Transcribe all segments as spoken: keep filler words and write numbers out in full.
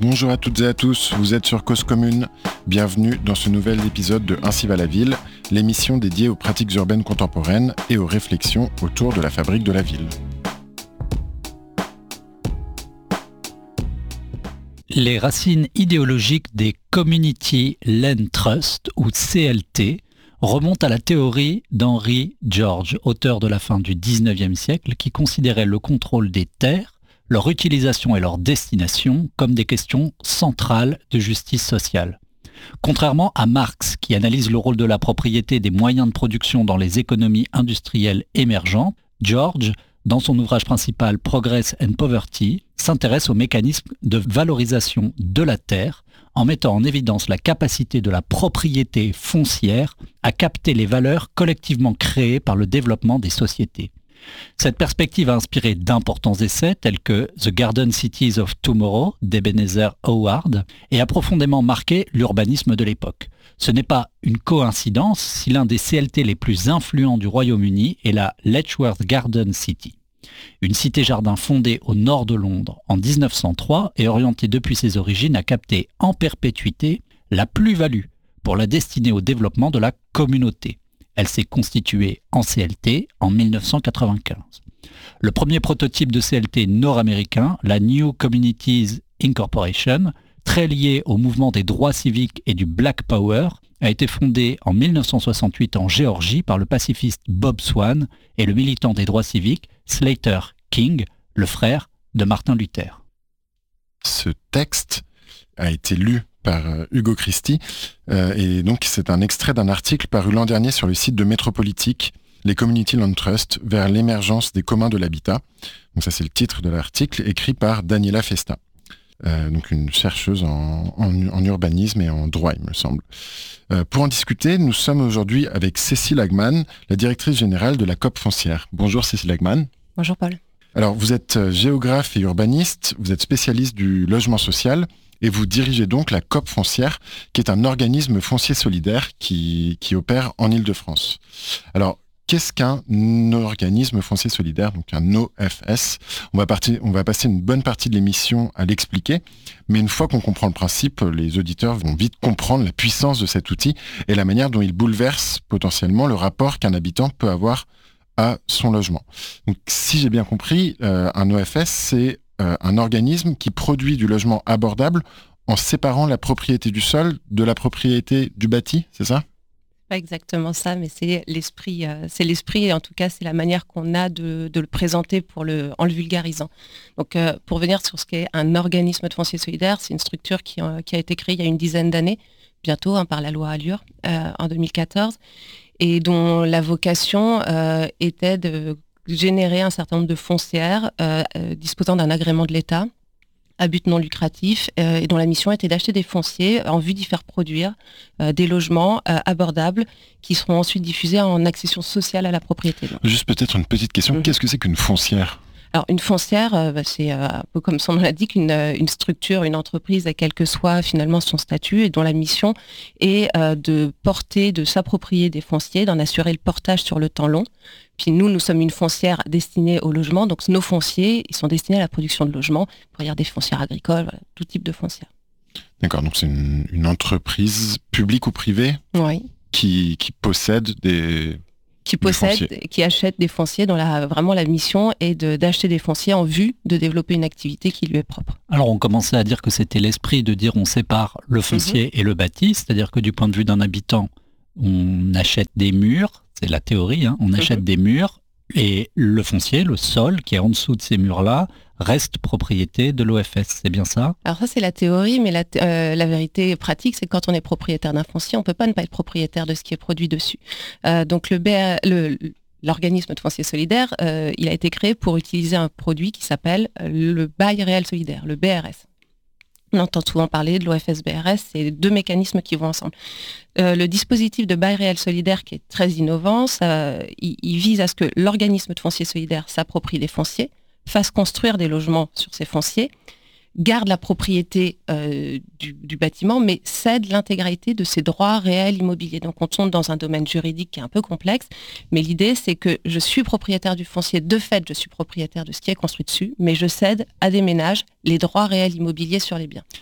Bonjour à toutes et à tous, vous êtes sur Cause Commune. Bienvenue dans ce nouvel épisode de Ainsi va la ville, l'émission dédiée aux pratiques urbaines contemporaines et aux réflexions autour de la fabrique de la ville. Les racines idéologiques des Community Land Trust, ou C L T, remontent à la théorie d'Henry George, auteur de la fin du dix-neuvième siècle, qui considérait le contrôle des terres, leur utilisation et leur destination comme des questions centrales de justice sociale. Contrairement à Marx, qui analyse le rôle de la propriété des moyens de production dans les économies industrielles émergentes, George, dans son ouvrage principal Progress and Poverty, s'intéresse aux mécanismes de valorisation de la terre en mettant en évidence la capacité de la propriété foncière à capter les valeurs collectivement créées par le développement des sociétés. Cette perspective a inspiré d'importants essais tels que The Garden Cities of Tomorrow d'Ebenezer Howard et a profondément marqué l'urbanisme de l'époque. Ce n'est pas une coïncidence si l'un des C L T les plus influents du Royaume-Uni est la Letchworth Garden City. Une cité-jardin fondée au nord de Londres en dix-neuf cent trois et orientée depuis ses origines à capter en perpétuité la plus-value pour la destiner au développement de la communauté. Elle s'est constituée en C L T en dix-neuf cent quatre-vingt-quinze. Le premier prototype de C L T nord-américain, la New Communities Incorporation, très lié au mouvement des droits civiques et du Black Power, a été fondé en dix-neuf cent soixante-huit en Géorgie par le pacifiste Bob Swan et le militant des droits civiques Slater King, le frère de Martin Luther. Ce texte a été lu par Hugo Christie, euh, et donc c'est un extrait d'un article paru l'an dernier sur le site de Métropolitique, les Community Land Trust, vers l'émergence des communs de l'habitat. Donc ça c'est le titre de l'article, écrit par Daniela Festa, euh, donc une chercheuse en, en, en urbanisme et en droit, il me semble. Euh, pour en discuter, nous sommes aujourd'hui avec Cécile Hagman, la directrice générale de la Coop Foncière. Bonjour Cécile Hagman. Bonjour Paul. Alors vous êtes géographe et urbaniste, vous êtes spécialiste du logement social, et vous dirigez donc la Coop Foncière, qui est un organisme foncier solidaire qui, qui opère en Île-de-France. Alors, qu'est-ce qu'un organisme foncier solidaire, donc un O F S ? On va, partir, on va passer une bonne partie de l'émission à l'expliquer, mais une fois qu'on comprend le principe, les auditeurs vont vite comprendre la puissance de cet outil et la manière dont il bouleverse potentiellement le rapport qu'un habitant peut avoir à son logement. Donc, si j'ai bien compris, euh, un O F S, c'est Euh, un organisme qui produit du logement abordable en séparant la propriété du sol de la propriété du bâti, c'est ça ? Pas exactement ça, mais c'est l'esprit, euh, c'est l'esprit et en tout cas c'est la manière qu'on a de, de le présenter pour le, en le vulgarisant. Donc euh, pour venir sur ce qu'est un organisme de foncier solidaire, c'est une structure qui, euh, qui a été créée il y a une dizaine d'années, bientôt hein, par la loi Allure euh, en deux mille quatorze, et dont la vocation euh, était de générer un certain nombre de foncières euh, euh, disposant d'un agrément de l'État à but non lucratif euh, et dont la mission était d'acheter des fonciers en vue d'y faire produire euh, des logements euh, abordables qui seront ensuite diffusés en accession sociale à la propriété. Juste peut-être une petite question, mmh. Qu'est-ce que c'est qu'une foncière ? Alors une foncière, euh, bah, c'est euh, un peu comme son nom l'indique, une, une structure, une entreprise, quel que soit finalement son statut, et dont la mission est euh, de porter, de s'approprier des fonciers, d'en assurer le portage sur le temps long. Puis nous, nous sommes une foncière destinée au logement, donc nos fonciers, ils sont destinés à la production de logements, pour dire des foncières agricoles, voilà, tout type de foncières. D'accord, donc c'est une, une entreprise publique ou privée oui. qui, qui possède des... qui possède, qui achète des fonciers dont la, vraiment la mission est de, d'acheter des fonciers en vue de développer une activité qui lui est propre. Alors on commençait à dire que c'était l'esprit de dire on sépare le foncier mmh. et le bâti, c'est-à-dire que du point de vue d'un habitant, on achète des murs, c'est la théorie, hein, on achète mmh. des murs et le foncier, le sol qui est en dessous de ces murs-là, reste propriété de l'O F S, c'est bien ça ? Alors ça c'est la théorie, mais la, euh, la vérité pratique c'est que quand on est propriétaire d'un foncier, on ne peut pas ne pas être propriétaire de ce qui est produit dessus. Euh, donc le, B A, le l'organisme de foncier solidaire, euh, il a été créé pour utiliser un produit qui s'appelle le bail réel solidaire, le B R S. On entend souvent parler de l'O F S B R S, c'est deux mécanismes qui vont ensemble. Euh, le dispositif de bail réel solidaire qui est très innovant, ça, il, il vise à ce que l'organisme de foncier solidaire s'approprie des fonciers, fasse construire des logements sur ces fonciers, garde la propriété euh, du, du bâtiment, mais cède l'intégralité de ses droits réels immobiliers. Donc on tombe dans un domaine juridique qui est un peu complexe, mais l'idée c'est que je suis propriétaire du foncier, de fait je suis propriétaire de ce qui est construit dessus, mais je cède à des ménages les droits réels immobiliers sur les biens.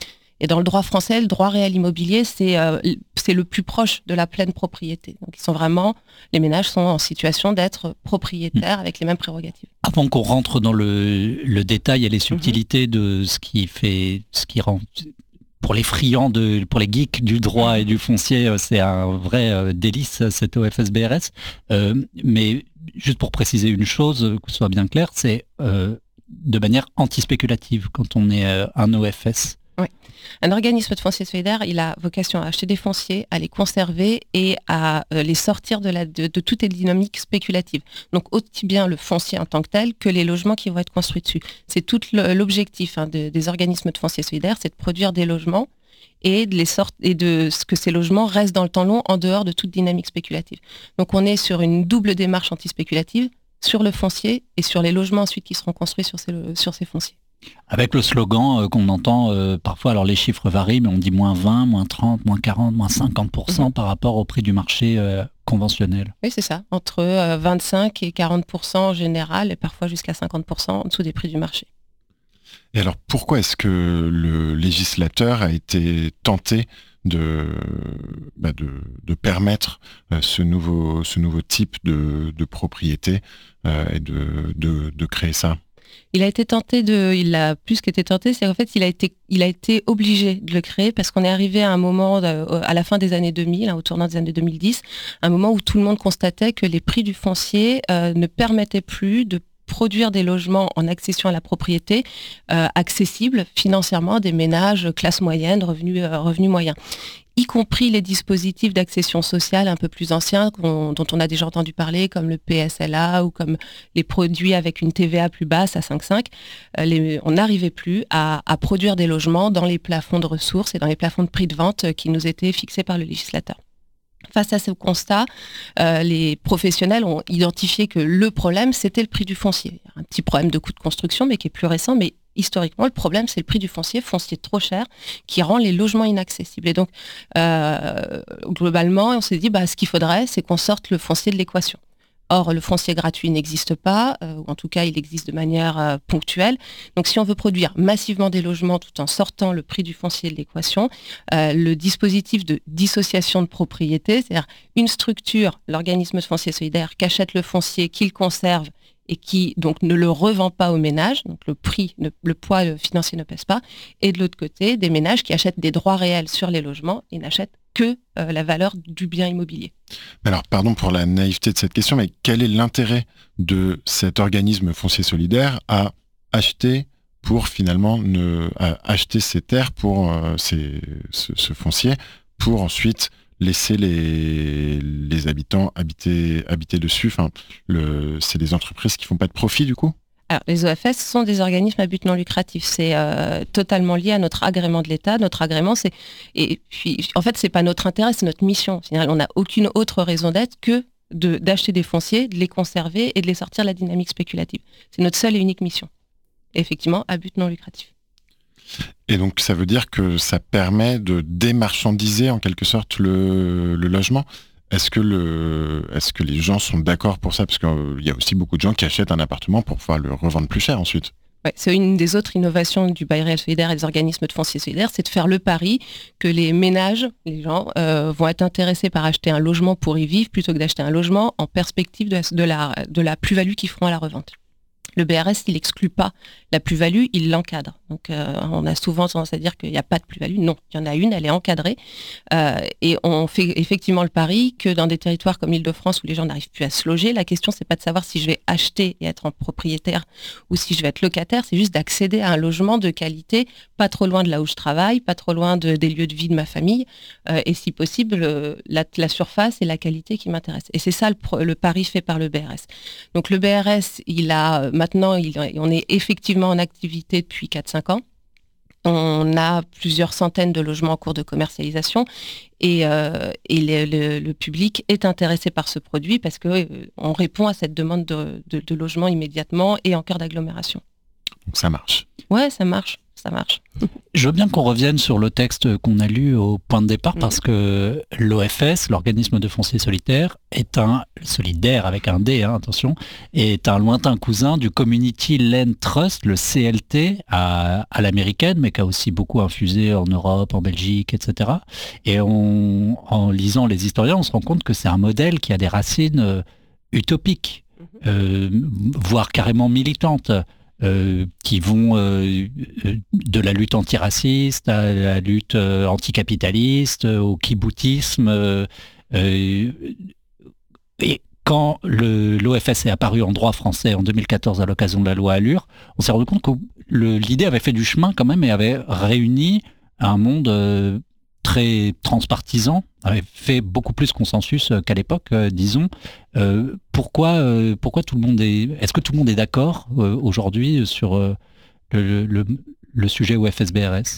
Et dans le droit français, le droit réel immobilier, c'est, euh, c'est le plus proche de la pleine propriété. Donc ils sont vraiment, les ménages sont en situation d'être propriétaires mmh. avec les mêmes prérogatives. Avant qu'on rentre dans le, le détail et les subtilités mmh. de ce qui fait, ce qui rend, pour les friands, de, pour les geeks du droit et du foncier, c'est un vrai euh, délice, cet O F S B R S. Euh, mais juste pour préciser une chose, que ce soit bien clair, c'est euh, de manière anti-spéculative quand on est euh, un O F S. Oui. Un organisme de foncier solidaire, il a vocation à acheter des fonciers, à les conserver et à euh, les sortir de, la, de, de toutes les dynamiques spéculatives. Donc aussi bien le foncier en tant que tel que les logements qui vont être construits dessus. C'est tout le, l'objectif hein, de, des organismes de foncier solidaire, c'est de produire des logements et de, les sorte, et de ce que ces logements restent dans le temps long en dehors de toute dynamique spéculative. Donc on est sur une double démarche anti-spéculative sur le foncier et sur les logements ensuite qui seront construits sur ces, sur ces fonciers. Avec le slogan euh, qu'on entend euh, parfois, alors les chiffres varient, mais on dit moins vingt, moins trente, moins quarante, moins cinquante pour cent mmh. par rapport au prix du marché euh, conventionnel. Oui, c'est ça, entre euh, vingt-cinq et quarante pour cent en général, et parfois jusqu'à cinquante pour cent en dessous des prix du marché. Et alors, pourquoi est-ce que le législateur a été tenté de, bah de, de permettre euh, ce, nouveau, ce nouveau type de, de propriété euh, et de, de, de créer ça ? Il a été tenté de, il a plus qu'été tenté, c'est qu'en fait il a été, il a été obligé de le créer parce qu'on est arrivé à un moment, à la fin des années deux mille, hein, au tournant des années deux mille dix, un moment où tout le monde constatait que les prix du foncier euh, ne permettaient plus de produire des logements en accession à la propriété euh, accessibles financièrement à des ménages classe moyenne, revenus, euh, revenus moyens. Y compris les dispositifs d'accession sociale un peu plus anciens dont on a déjà entendu parler, comme le P S L A ou comme les produits avec une T V A plus basse à cinq virgule cinq. Euh, les, on n'arrivait plus à, à produire des logements dans les plafonds de ressources et dans les plafonds de prix de vente qui nous étaient fixés par le législateur. Face à ce constat, euh, les professionnels ont identifié que le problème, c'était le prix du foncier. Un petit problème de coût de construction, mais qui est plus récent, mais historiquement, le problème, c'est le prix du foncier, foncier trop cher, qui rend les logements inaccessibles. Et donc, euh, globalement, on s'est dit, bah, ce qu'il faudrait, c'est qu'on sorte le foncier de l'équation. Or, le foncier gratuit n'existe pas, euh, ou en tout cas, il existe de manière euh, ponctuelle. Donc, si on veut produire massivement des logements tout en sortant le prix du foncier de l'équation, euh, le dispositif de dissociation de propriété, c'est-à-dire une structure, l'organisme de foncier solidaire, qui achète le foncier, qui le conserve et qui donc ne le revend pas aux ménages, donc le prix, le, le poids le financier ne pèse pas, et de l'autre côté, des ménages qui achètent des droits réels sur les logements et n'achètent que euh, la valeur du bien immobilier. Alors, pardon pour la naïveté de cette question, mais quel est l'intérêt de cet organisme foncier solidaire à acheter pour finalement ne, à acheter ces terres pour euh, ces, ce, ce foncier pour ensuite laisser les, les habitants habiter, habiter dessus. Enfin, le, c'est des entreprises qui font pas de profit du coup ? Alors, les O F S sont des organismes à but non lucratif. C'est euh, totalement lié à notre agrément de l'État. Notre agrément, c'est et puis en fait, c'est pas notre intérêt, c'est notre mission. C'est-à-dire, on n'a aucune autre raison d'être que de d'acheter des fonciers, de les conserver et de les sortir de la dynamique spéculative. C'est notre seule et unique mission. Et effectivement, à but non lucratif. Et donc, ça veut dire que ça permet de démarchandiser en quelque sorte le, le logement. Est-ce que, le, est-ce que les gens sont d'accord pour ça ? Parce qu'il euh, y a aussi beaucoup de gens qui achètent un appartement pour pouvoir le revendre plus cher ensuite. Ouais, c'est une des autres innovations du bail réel solidaire et des organismes de foncier solidaire, c'est de faire le pari que les ménages, les gens, euh, vont être intéressés par acheter un logement pour y vivre plutôt que d'acheter un logement en perspective de la, de la, de la plus-value qu'ils feront à la revente. Le B R S, il n'exclut pas la plus-value, il l'encadre. Donc, euh, on a souvent tendance à dire qu'il n'y a pas de plus-value. Non, il y en a une, elle est encadrée. Euh, et on fait effectivement le pari que dans des territoires comme l'Île-de-France où les gens n'arrivent plus à se loger, la question, c'est pas de savoir si je vais acheter et être en propriétaire ou si je vais être locataire, c'est juste d'accéder à un logement de qualité, pas trop loin de là où je travaille, pas trop loin de, des lieux de vie de ma famille, euh, et si possible, la, la surface et la qualité qui m'intéressent. Et c'est ça le, le pari fait par le B R S. Donc, le B R S, il a... Maintenant, il, on est effectivement en activité depuis quatre cinq ans. On a plusieurs centaines de logements en cours de commercialisation et, euh, et le, le, le public est intéressé par ce produit parce qu'on euh, répond à cette demande de, de, de logement immédiatement et en cœur d'agglomération. Donc ça marche. Ouais, ça marche. ça marche. Je veux bien qu'on revienne sur le texte qu'on a lu au point de départ, parce que l'O F S, l'organisme de foncier solidaire, est un solidaire avec un D, hein, attention, est un lointain cousin du Community Land Trust, le C L T, à, à l'américaine, mais qui a aussi beaucoup infusé en Europe, en Belgique, et cetera. Et on, en lisant les historiens, on se rend compte que c'est un modèle qui a des racines euh, utopiques, euh, voire carrément militantes. Euh, qui vont euh, de la lutte antiraciste à la lutte euh, anticapitaliste, euh, au kiboutisme. Euh, euh, et quand le, l'O F S est apparu en droit français en deux mille quatorze à l'occasion de la loi Allure, on s'est rendu compte que le, l'idée avait fait du chemin quand même et avait réuni un monde euh, très transpartisan, avait fait beaucoup plus consensus qu'à l'époque, euh, disons. Euh, pourquoi, euh, pourquoi tout le monde est... Est-ce que tout le monde est d'accord euh, aujourd'hui sur euh, le, le, le sujet O F S B R S ?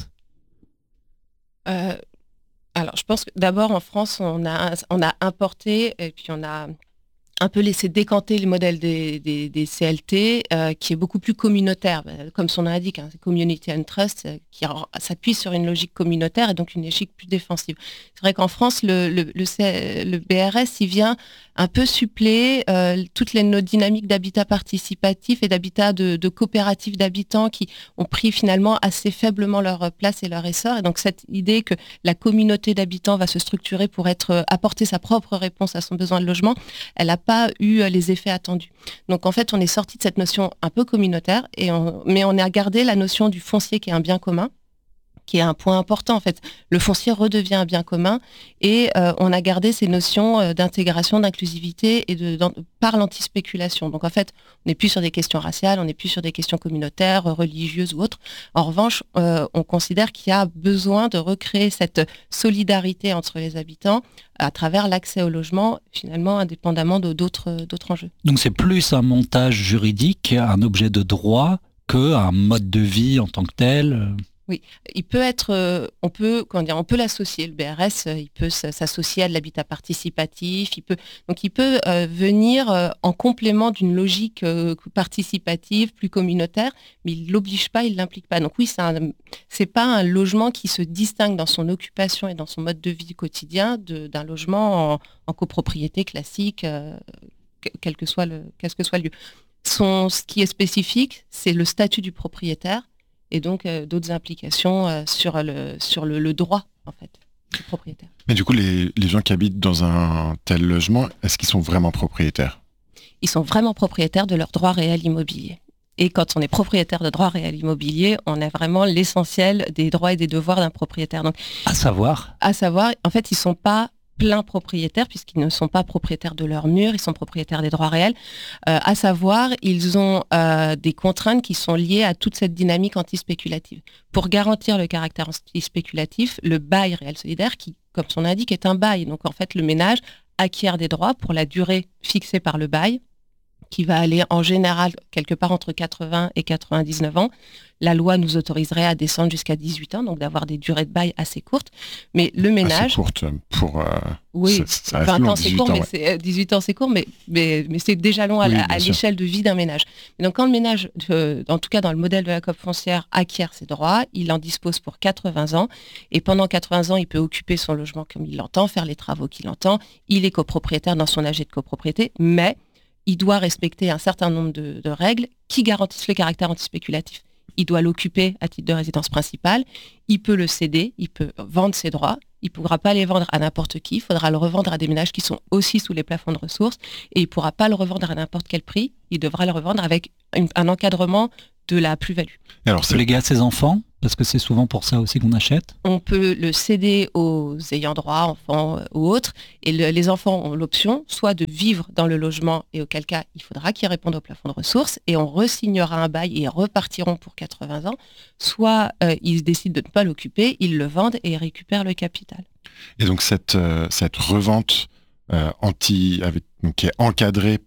euh, Alors, je pense que d'abord, en France, on a, on a importé et puis on a un peu laissé décanter le modèle des, des, des C L T, euh, qui est beaucoup plus communautaire, comme son nom l'indique, hein, Community and Trust, euh, qui s'appuie sur une logique communautaire et donc une logique plus défensive. C'est vrai qu'en France, le, le, le, C, le B R S, il vient un peu suppléer euh, toutes les nos dynamiques d'habitat participatif et d'habitat de, de coopératives d'habitants qui ont pris finalement assez faiblement leur place et leur essor. Et donc cette idée que la communauté d'habitants va se structurer pour être apporter sa propre réponse à son besoin de logement, elle a pas eu les effets attendus. Donc en fait, on est sorti de cette notion un peu communautaire, et on, mais on a gardé la notion du foncier qui est un bien commun, qui est un point important en fait. Le foncier redevient un bien commun, et euh, on a gardé ces notions d'intégration, d'inclusivité et de, par l'antispéculation. Donc en fait, on n'est plus sur des questions raciales, on n'est plus sur des questions communautaires, religieuses ou autres. En revanche, euh, on considère qu'il y a besoin de recréer cette solidarité entre les habitants à travers l'accès au logement, finalement, indépendamment de, d'autres, d'autres enjeux. Donc c'est plus un montage juridique, un objet de droit, qu'un mode de vie en tant que tel. Oui, il peut être, euh, on peut, comment dire, on peut l'associer. Le B R S, euh, il peut s'associer à de l'habitat participatif. Il peut, donc, il peut euh, venir euh, en complément d'une logique euh, participative, plus communautaire, mais il l'oblige pas, il l'implique pas. Donc oui, c'est un, c'est pas un logement qui se distingue dans son occupation et dans son mode de vie quotidien de, d'un logement en, en copropriété classique, euh, quel que soit le, quel que soit le lieu. Son, ce qui est spécifique, c'est le statut du propriétaire. Et donc euh, d'autres implications euh, sur, le, sur le, le droit, en fait, du propriétaire. Mais du coup, les, les gens qui habitent dans un tel logement, est-ce qu'ils sont vraiment propriétaires ? Ils sont vraiment propriétaires de leur droit réel immobilier. Et quand on est propriétaire de droit réel immobilier, on a vraiment l'essentiel des droits et des devoirs d'un propriétaire. Donc, à savoir À savoir, en fait, ils ne sont pas pleins propriétaires, puisqu'ils ne sont pas propriétaires de leurs murs, ils sont propriétaires des droits réels. Euh, à savoir, ils ont euh, des contraintes qui sont liées à toute cette dynamique antispéculative. Pour garantir le caractère antispéculatif, le bail réel solidaire, qui, comme son nom l'indique, est un bail. Donc en fait, le ménage acquiert des droits pour la durée fixée par le bail, qui va aller en général quelque part entre quatre-vingts et quatre-vingt-dix-neuf ans. La loi nous autoriserait à descendre jusqu'à dix-huit ans, donc d'avoir des durées de bail assez courtes. Mais le ménage... Assez courte pour... Euh, oui, ça, ça vingt ans c'est court, ans, mais ouais. c'est, dix-huit ans c'est court, mais, mais, mais c'est déjà long à, oui, la, à l'échelle sûr. de vie d'un ménage. Et donc quand le ménage, euh, en tout cas dans le modèle de la coop foncière, acquiert ses droits, il en dispose pour quatre-vingts ans, et pendant quatre-vingts ans, il peut occuper son logement comme il l'entend, faire les travaux qu'il entend, il est copropriétaire dans son A G de copropriété, mais il doit respecter un certain nombre de, de règles qui garantissent le caractère antispéculatif. Il doit l'occuper à titre de résidence principale, il peut le céder, il peut vendre ses droits, il ne pourra pas les vendre à n'importe qui, il faudra le revendre à des ménages qui sont aussi sous les plafonds de ressources, et il ne pourra pas le revendre à n'importe quel prix, il devra le revendre avec une, un encadrement de la plus-value. Et alors, c'est légué à ses enfants, parce que c'est souvent pour ça aussi qu'on achète. On peut le céder aux ayants droit, enfants euh, ou autres, et le, les enfants ont l'option soit de vivre dans le logement, et auquel cas il faudra qu'ils répondent au plafond de ressources, et on re-signera un bail et ils repartiront pour quatre-vingts ans, soit euh, ils décident de ne pas l'occuper, ils le vendent et ils récupèrent le capital. Et donc cette, euh, cette revente euh, anti, avec, donc, qui est encadrée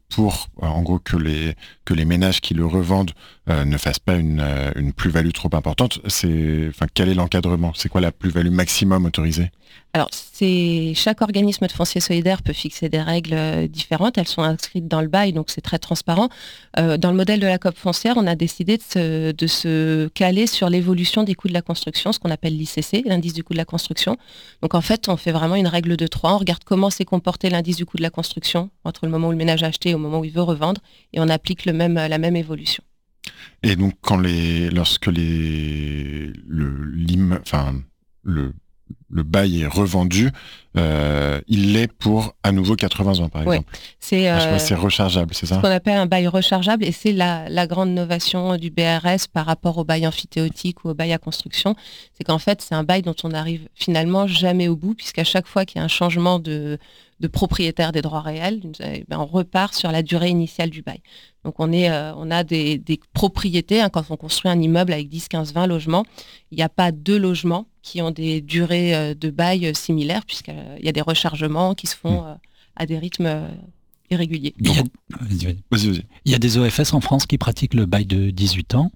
pour, en gros, que les, que les ménages qui le revendent euh, ne fassent pas une, euh, une plus-value trop importante. C'est, enfin, quel est l'encadrement? C'est quoi la plus-value maximum autorisée? Alors, c'est, chaque organisme de foncier solidaire peut fixer des règles euh, différentes. Elles sont inscrites dans le bail, donc c'est très transparent. Euh, dans le modèle de la C O P foncière, on a décidé de se, de se caler sur l'évolution des coûts de la construction, ce qu'on appelle l'I C C, l'indice du coût de la construction. Donc en fait, on fait vraiment une règle de trois. On regarde comment s'est comporté l'indice du coût de la construction entre le moment où le ménage a acheté et au moment où il veut revendre, et on applique le même, la même évolution. Et donc, quand les, lorsque les, le, l'im, enfin, le, le bail est revendu, euh, il l'est pour à nouveau quatre-vingts ans, par exemple. Oui, c'est, euh, c'est rechargeable, c'est ça? Ce qu'on appelle un bail rechargeable, et c'est la, la grande novation du B R S par rapport au bail amphithéotique ou au bail à construction, c'est qu'en fait, c'est un bail dont on n'arrive finalement jamais au bout, puisqu'à chaque fois qu'il y a un changement de, de propriétaire des droits réels, eh bien, on repart sur la durée initiale du bail. Donc on, est, euh, on a des, des propriétés, hein, quand on construit un immeuble avec dix, quinze, vingt logements, il n'y a pas deux logements qui ont des durées euh, de bail similaires, puisqu'il y a des rechargements qui se font euh, à des rythmes euh, irréguliers. Il y, a... vas-y, vas-y. Il y a des O F S en France qui pratiquent le bail de dix-huit ans.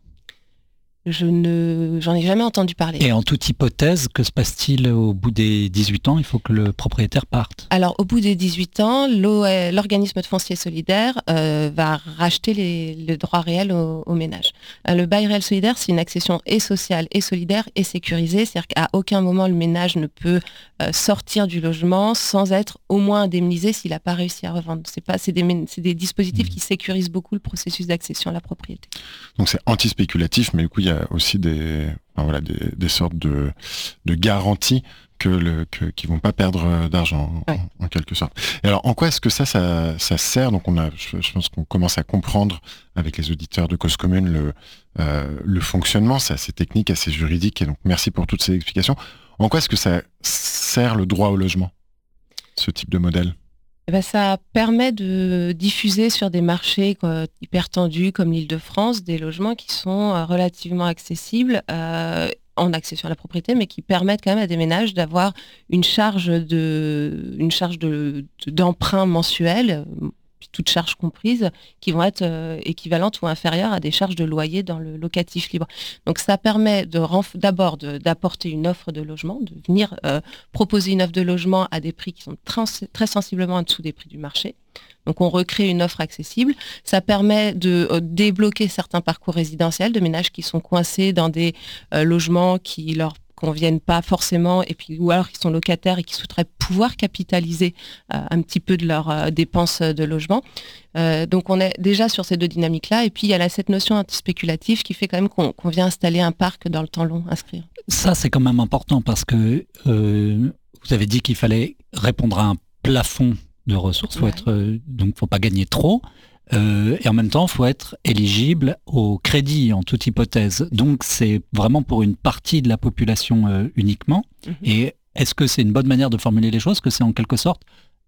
Je ne, j'en ai jamais entendu parler. Et en toute hypothèse, que se passe-t-il au bout des dix-huit ans? Il faut que le propriétaire parte. Alors, au bout des dix-huit ans, l'organisme de foncier solidaire euh, va racheter les, les droits réels au, au ménage. Euh, le bail réel solidaire, c'est une accession et sociale et solidaire et sécurisée. C'est-à-dire qu'à aucun moment, le ménage ne peut euh, sortir du logement sans être au moins indemnisé s'il n'a pas réussi à revendre. C'est pas, c'est des, c'est des dispositifs mmh. qui sécurisent beaucoup le processus d'accession à la propriété. Donc, c'est anti-spéculatif, mais du coup, il y a aussi des, enfin voilà, des, des sortes de, de garanties que le, que, qui vont pas perdre d'argent, ouais. en, en quelque sorte. Et alors, en quoi est-ce que ça, ça, ça sert? Donc, on a, je, je pense qu'on commence à comprendre avec les auditeurs de Cause Commune le, euh, le fonctionnement. C'est assez technique, assez juridique. Et donc, merci pour toutes ces explications. En quoi est-ce que ça sert le droit au logement, ce type de modèle? Eh ben, ça permet de diffuser sur des marchés quoi, hyper tendus comme l'Île-de-France des logements qui sont euh, relativement accessibles euh, en accession à la propriété, mais qui permettent quand même à des ménages d'avoir une charge de, une charge de, de, d'emprunt mensuel, toutes charges comprises, qui vont être euh, équivalentes ou inférieures à des charges de loyer dans le locatif libre. Donc ça permet de renf- d'abord de, d'apporter une offre de logement, de venir euh, proposer une offre de logement à des prix qui sont trans- très sensiblement en dessous des prix du marché. Donc on recrée une offre accessible. Ça permet de euh, débloquer certains parcours résidentiels de ménages qui sont coincés dans des euh, logements qui leur conviennent pas forcément, et puis ou alors qui sont locataires et qui souhaiteraient pouvoir capitaliser euh, un petit peu de leurs euh, dépenses de logement. Euh, donc on est déjà sur ces deux dynamiques-là, et puis il y a là, cette notion anti-spéculative qui fait quand même qu'on, qu'on vient installer un parc dans le temps long, inscrire. Ça c'est quand même important parce que euh, vous avez dit qu'il fallait répondre à un plafond de ressources, faut ouais. être, euh, donc faut pas gagner trop. Euh, et en même temps, il faut être éligible au crédit en toute hypothèse. Donc, c'est vraiment pour une partie de la population euh, uniquement. Mmh. Et est-ce que c'est une bonne manière de formuler les choses, que c'est en quelque sorte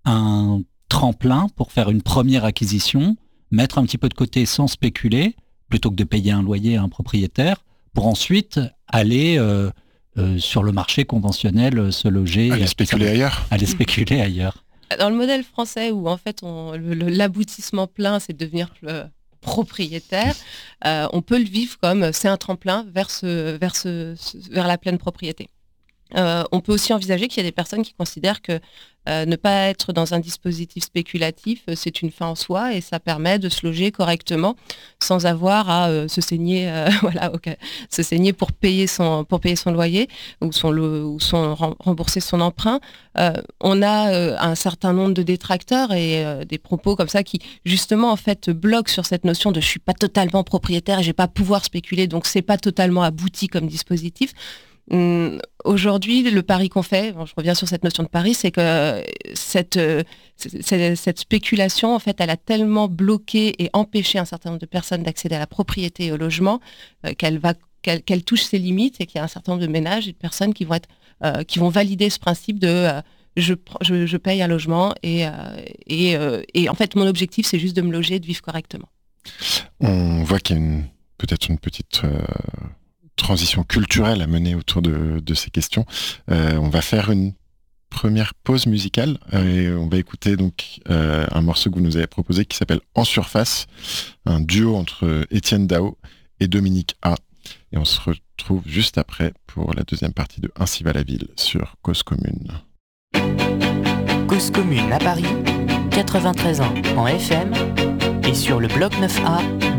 un tremplin pour faire une première acquisition, mettre un petit peu de côté sans spéculer, plutôt que de payer un loyer à un propriétaire, pour ensuite aller euh, euh, sur le marché conventionnel, se loger... Aller spéculer ailleurs. Aller spéculer ailleurs. Dans le modèle français où en fait on, le, le, l'aboutissement plein c'est de devenir euh, propriétaire, euh, on peut le vivre comme c'est un tremplin vers, ce, vers, ce, vers la pleine propriété. Euh, on peut aussi envisager qu'il y a des personnes qui considèrent que euh, ne pas être dans un dispositif spéculatif, euh, c'est une fin en soi et ça permet de se loger correctement sans avoir à euh, se saigner, euh, voilà, okay, se saigner pour payer son pour payer son loyer ou son ou son rembourser son emprunt. Euh, on a euh, un certain nombre de détracteurs et euh, des propos comme ça qui justement en fait bloquent sur cette notion de je suis pas totalement propriétaire et je vais pas pouvoir spéculer, donc c'est pas totalement abouti comme dispositif. Hum, aujourd'hui, le pari qu'on fait, bon, je reviens sur cette notion de pari, c'est que cette, euh, cette, cette spéculation, en fait, elle a tellement bloqué et empêché un certain nombre de personnes d'accéder à la propriété et au logement euh, qu'elle va, qu'elle, qu'elle touche ses limites et qu'il y a un certain nombre de ménages et de personnes qui vont être, euh, qui vont valider ce principe de euh, je, je, je paye un logement et, euh, et, euh, et en fait, mon objectif, c'est juste de me loger et de vivre correctement. On voit qu'il y a une, peut-être une petite euh... transition culturelle à mener autour de, de ces questions. Euh, on va faire une première pause musicale. Et on va écouter donc euh, un morceau que vous nous avez proposé qui s'appelle En Surface, un duo entre Étienne Dao et Dominique A. Et on se retrouve juste après pour la deuxième partie de Ainsi va la ville sur Cause Commune. Cause Commune à Paris, quatre-vingt-treize ans en F M et sur le bloc neuf A